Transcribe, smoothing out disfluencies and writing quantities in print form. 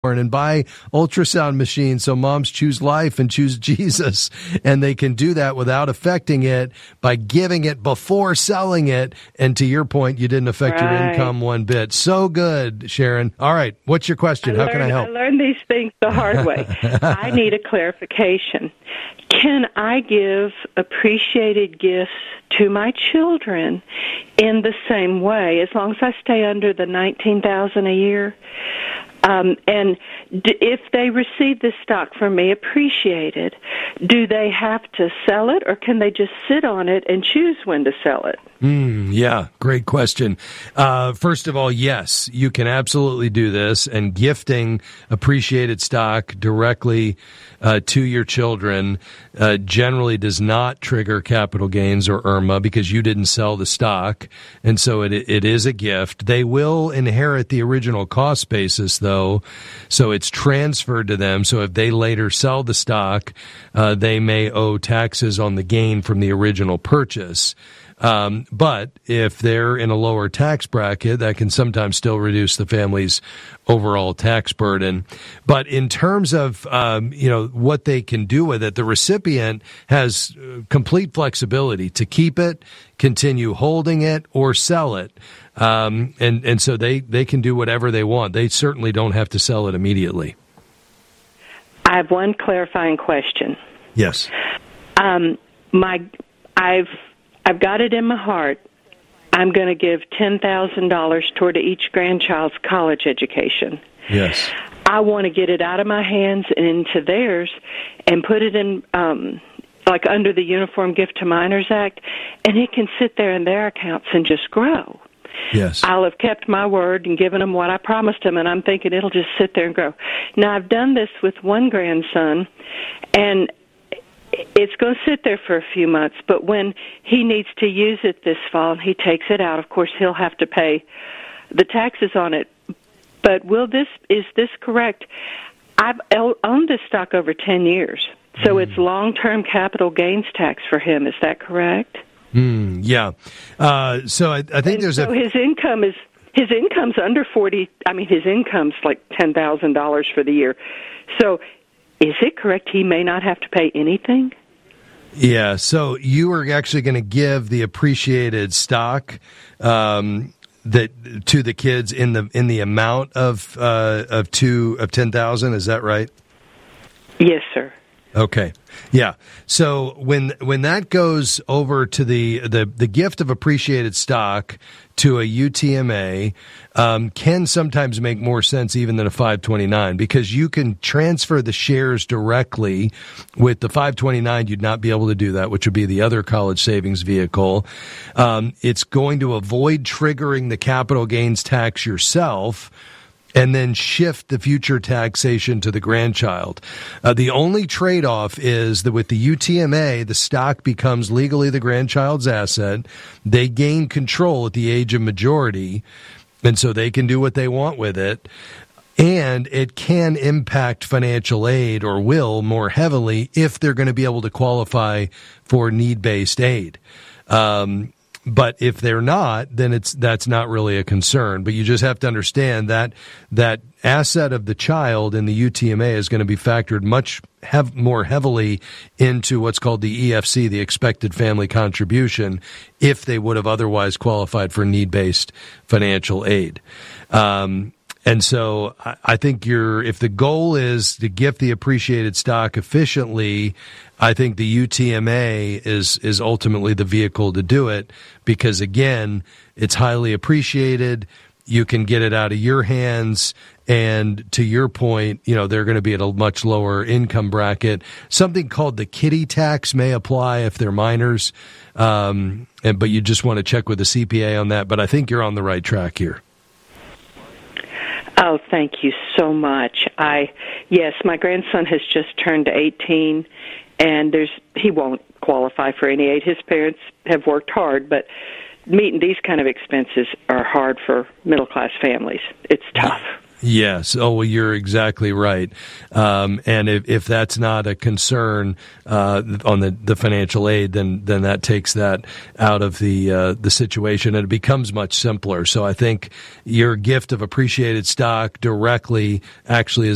and buy ultrasound machines so moms choose life and choose Jesus. And they can do that without affecting it by giving it before selling it. And to your point, you didn't affect your income one bit. So good, Sharon. All right. What's your question? How can I help? I learned these things the hard way. I need a clarification. Can I give appreciated gifts to my children in the same way, as long as I stay under the $19,000 a year? And if they receive this stock from me appreciated, do they have to sell it, or can they just sit on it and choose when to sell it? Yeah, great question. First of all, yes, you can absolutely do this, and gifting appreciated stock directly to your children generally does not trigger capital gains or IRMA because you didn't sell the stock, and so it is a gift. They will inherit the original cost basis, though, so it's transferred to them. So if they later sell the stock, they may owe taxes on the gain from the original purchase. But if they're in a lower tax bracket, that can sometimes still reduce the family's overall tax burden. But in terms of, what they can do with it, the recipient has complete flexibility to keep it, continue holding it, or sell it. And so they can do whatever they want. They certainly don't have to sell it immediately. I have one clarifying question. Yes. I've got it in my heart. I'm going to give $10,000 toward each grandchild's college education. Yes. I want to get it out of my hands and into theirs and put it in, under the Uniform Gift to Minors Act, and it can sit there in their accounts and just grow. Yes. I'll have kept my word and given them what I promised them, and I'm thinking it'll just sit there and grow. Now, I've done this with one grandson, and it's going to sit there for a few months, but when he needs to use it this fall and he takes it out, of course, he'll have to pay the taxes on it. But is this correct? I've owned this stock over 10 years, so it's long-term capital gains tax for him. Is that correct? Yeah. So I think his income's under 40. I mean, his income's like $10,000 for the year. So is it correct he may not have to pay anything? Yeah, so you are actually going to give the appreciated stock that to the kids in the amount of $10,000. Is that right? Yes, sir. Okay. Yeah. So when that goes over to the gift of appreciated stock to a UTMA, can sometimes make more sense even than a 529, because you can transfer the shares directly. With the 529, you'd not be able to do that, which would be the other college savings vehicle. It's going to avoid triggering the capital gains tax yourself, and then shift the future taxation to the grandchild. The only trade-off is that with the UTMA, the stock becomes legally the grandchild's asset. They gain control at the age of majority, and so they can do what they want with it. And it can impact financial aid, or will more heavily, if they're going to be able to qualify for need-based aid. But if they're not, then that's not really a concern. But you just have to understand that asset of the child in the UTMA is going to be factored much more heavily into what's called the EFC, the expected family contribution, if they would have otherwise qualified for need-based financial aid. And so I think if the goal is to gift the appreciated stock efficiently, I think the UTMA is ultimately the vehicle to do it, because again, it's highly appreciated. You can get it out of your hands, and to your point, they're going to be at a much lower income bracket. Something called the kiddie tax may apply if they're minors, but you just want to check with the CPA on that. But I think you're on the right track here. Oh, thank you so much. Yes, my grandson has just turned 18, and he won't qualify for any aid. His parents have worked hard, but meeting these kind of expenses are hard for middle-class families. It's tough. Yes. Oh, well, you're exactly right. And if that's not a concern on the financial aid, then that takes that out of the situation, and it becomes much simpler. So I think your gift of appreciated stock directly actually is